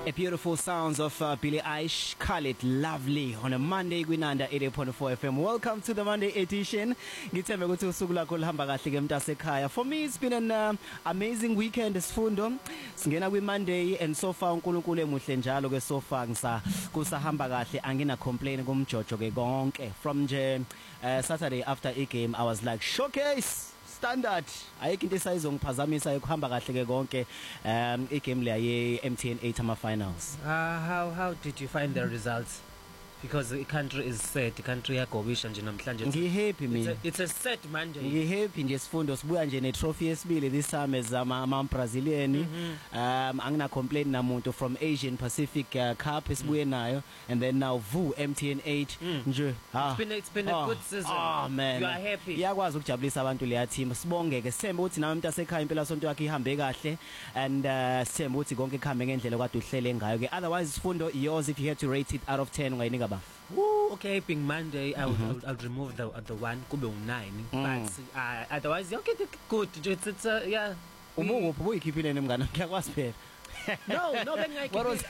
A beautiful sounds of Billie Eilish, Call It Lovely on a Monday kwinanda 80.4 FM. Welcome to the Monday edition. Ngithemba ukuthi usuku lakho lihamba kahle ke mntasekhaya. For me it's been an amazing weekend Sifundo. Singena kwi Monday and so far uNkulunkulu emuhle njalo ke so far kusahamba kahle angina complain kumjojo ke konke. From nje Saturday after a game I was like showcase standard ayikho into esayizongiphazamisa ukuhamba kahle ke konke igame le ye MTN 8 ama finals. How did you find the results? Because the country is set, the country yagobisha nje namhlanje. Ngihappy mina. It's a set Monday. Ngihappy nje Sifundo sibuya nje ne trophy yesibili this time as ama Brazilian. Angina complain namuntu from Asian Pacific Cup esibuye nayo and then now MTN 8 nje. It's been a good season. Oh man. You are happy. Iyakwazi ukujabulisa abantu leya team. Sibongeke sembe uthi nawe mntasekhaya impela sonto yakhe ihambe kahle and sembe uthi konke kuhambe ngendlela okade uhlele ngayo ke. Otherwise Sifundo yours if you had to rate it out of 10 ngayinika ba? Okay, being Monday, I'll remove the one. Kube 9, but otherwise, okay, good. It's yeah. Ubu ikhiphile mngana ngiyakwazi phela. No, what was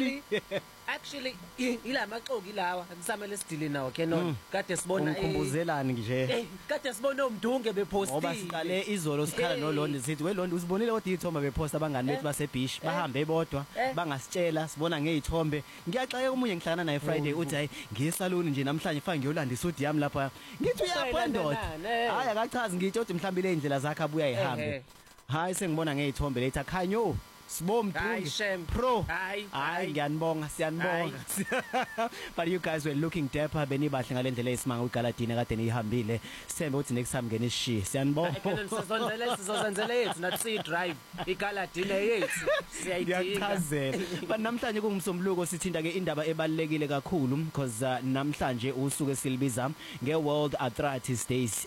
actually ila maxoki lawa ngisamele sidile nawo ke no kade sibona ukhumbuzelani nje kade sibona umdunge beposti ngoba siqale izolo sikhala noLondo sithi weLondo usibonile kodwa izithombe beposta abangani bethu baseBish bahambe bodwa bangasitshela sibona ngezithombe ngiyaxaka umunye ngihlangana naye Friday uthi hayi ngiyesaluni nje namhlanje mfaka ngiyolanda isudi yami lapha ngithi uyaphondoda hayi akachazi ngithi uthi mhlawumbe le indlela zakhe abuya ehambe hayi sengibona ngezithombe letha khanyo Sibomdungi pro hayi ngiyanibonga siyanibonga but you guys were looking dapper benibahle ngalendlela esimanga uGaladini kade nihambile sembe uthi next time ngene ishiye siyanibonga sizozenzela yethu nathi si drive iGaladini yethu siyayidinga but namhlanje kungumsombuluko sithinta ke indaba ebalekile kakhulu because namhlanje usuku esilibiza ngeWorld Arthritis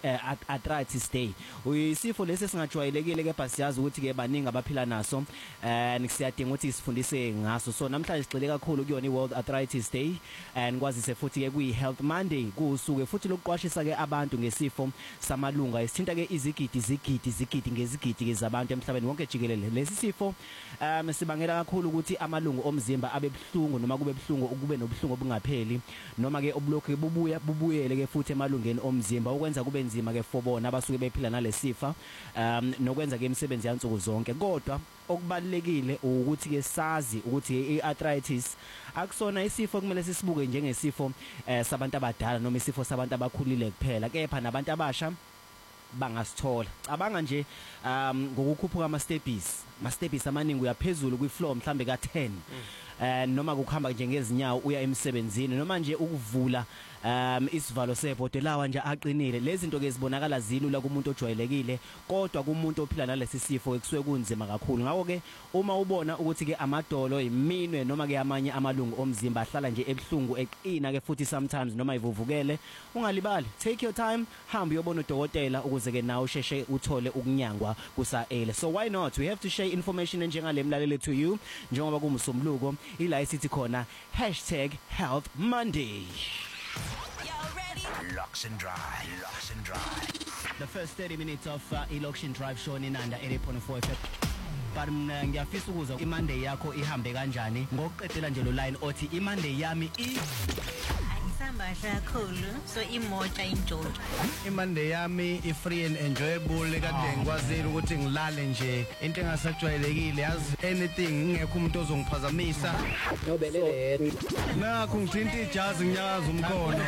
Day uyisifo lesi singajwayelekile ke basiyazi ukuthi ke baningi abaphila naso and siyadinga ukuthi sifundise ngaso so namhlanje sigxile kakhulu kuyona iWorld Arthritis Day and kwazise futhi ke kuyi Health Monday kusuke futhi lokuqwashisa ke abantu ngesifo samalunga isithinta ke izigidi ngezigidi ke zabantu emhlabeni wonke jikelele lesi sifo sibangela kakhulu ukuthi amalungu omzimba abe buhlungu noma kube buhlungu ukube nobuhlungu obungapheli noma ke obulokhu bubuyele ke futhi emalungeni omzimba ukwenza kube nzima ke for bona abasuke bephila nalesifa nokwenza ke imisebenzi yansuku zonke kodwa okubalekile ukuthi ke sazi ukuthi iarthritis akusona isifo kumele sisibuke njengesifo sabantu abadala noma isifo sabantu abakhulile kuphela kepha nabantu abasha bangasithola cabanga nje ngokukhuphuka ama-stepis amaningi uyaphezulu kwi-floor mhlambe ka10 noma ukuhamba nje ngezinyawo uya emsebenzini noma nje ukuvula isivalo sebhodi lawa nje aqinile lezi zinto ke zibonakala zilula kumuntu ojwayelekile kodwa kumuntu ophila nalesi sifo ekusuke kunzima kakhulu ngakho ke uma ubona ukuthi ke amadolo iminwe noma ke amanye amalungu omzimba ahlala nje ebuhlungu eqina ke futhi sometimes noma ivuvukele ungalibali take your time hamba uyobona udokotela ukuze ke nawe usheshe uthole ukunyangwa kusaele so why not we have to share information njengale mlaleli to you njengoba kumsomluko ila isithi khona #healthmonday. Y'all ready? Locks and drive. The first 30 minutes of Election Drive show Ninanda 80.4 FM. But ngiyafisa ukuza iMonday yakho ihambe kanjani ngokuqedela nje lo line othi iMonday yami Samba kakhulu so imoja injojo iMonday yami ifree and enjoyable kade ngikwazile ukuthi ngilale nje into engasajwayelekile yazi anything ngekho umuntu ozongiphazamisa nobelele nakho ngithinta ijazi nginyakaza umkhono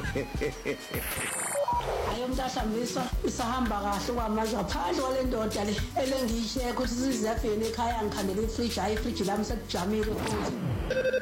ayomntashambiswa isahamba kahle kwamanje ngaphandle kwalendoda le elengiyishekho ukuthi sizafeni ekhaya ngikhandela ifridge hayi ifridge lami sekujamile futhi